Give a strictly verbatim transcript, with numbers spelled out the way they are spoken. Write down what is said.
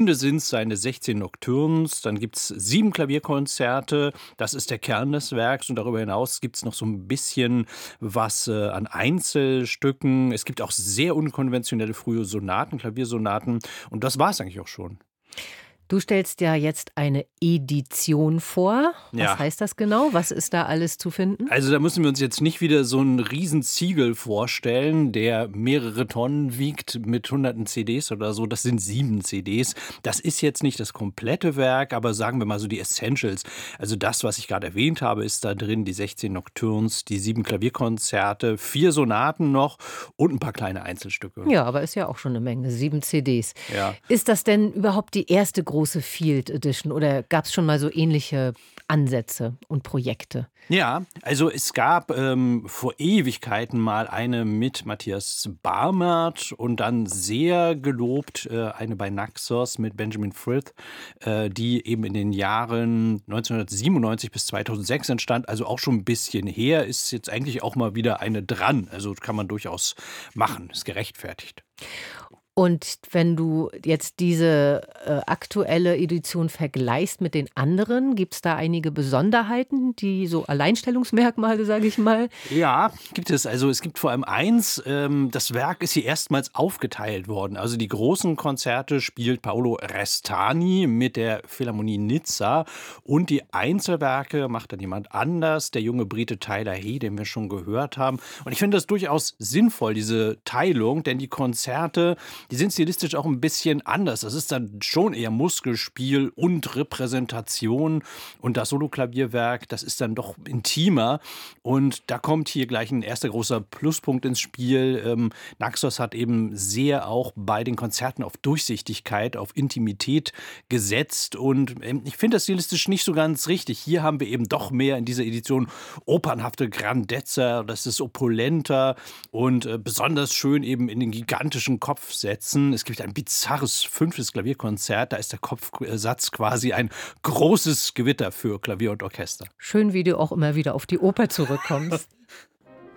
Grunde sind es seine sechzehn Nocturnes, dann gibt es sieben Klavierkonzerte, das ist der Kern des Werks und darüber hinaus gibt es noch so ein bisschen was, äh, an Einzelstücken. Es gibt auch sehr unkonventionelle frühe Sonaten, Klaviersonaten und das war es eigentlich auch schon. Du stellst ja jetzt eine Edition vor. Was Ja. heißt das genau? Was ist da alles zu finden? Also, da müssen wir uns jetzt nicht wieder so 'n Riesenziegel vorstellen, der mehrere Tonnen wiegt mit hunderten C Ds oder so. Das sind sieben C Ds. Das ist jetzt nicht das komplette Werk, aber sagen wir mal so die Essentials. Also, das, was ich grad erwähnt habe, ist da drin, die sechzehn Nocturnes, die sieben Klavierkonzerte, vier Sonaten noch und 'n paar kleine Einzelstücke. Ja, aber ist ja auch schon 'ne Menge, sieben C Ds. Ja. Ist das denn überhaupt die erste große Field Edition oder gab's schon mal so ähnliche Ansätze und Projekte? Ja, also es gab, ähm, vor Ewigkeiten mal eine mit Matthias Barmert und dann sehr gelobt, äh, eine bei Naxos mit Benjamin Frith, äh, die eben in den Jahren neunzehnhundertsiebenundneunzig bis zweitausendsechs entstand, also auch schon ein bisschen her, ist jetzt eigentlich auch mal wieder eine dran. Also kann man durchaus machen, ist gerechtfertigt. Und wenn du jetzt diese, äh, aktuelle Edition vergleichst mit den anderen, gibt's da einige Besonderheiten, die so Alleinstellungsmerkmale, sage ich mal? Ja, gibt es. Also es gibt vor allem eins, ähm, das Werk ist hier erstmals aufgeteilt worden. Also die großen Konzerte spielt Paolo Restani mit der Philharmonie Nizza und die Einzelwerke macht dann jemand anders, der junge Brite Tyler Hay, den wir schon gehört haben. Und ich finde das durchaus sinnvoll, diese Teilung, denn die Konzerte, die sind stilistisch auch ein bisschen anders. Das ist dann schon eher Muskelspiel und Repräsentation. Und das Soloklavierwerk, das ist dann doch intimer. Und da kommt hier gleich ein erster großer Pluspunkt ins Spiel. Ähm, Naxos hat eben sehr auch bei den Konzerten auf Durchsichtigkeit, auf Intimität gesetzt. Und ähm, ich finde das stilistisch nicht so ganz richtig. Hier haben wir eben doch mehr in dieser Edition opernhafte Grandezza, das ist opulenter und äh, besonders schön eben in den gigantischen Kopfsätzen. Es gibt ein bizarres fünftes Klavierkonzert, da ist der Kopfsatz quasi ein großes Gewitter für Klavier und Orchester. Schön, wie du auch immer wieder auf die Oper zurückkommst.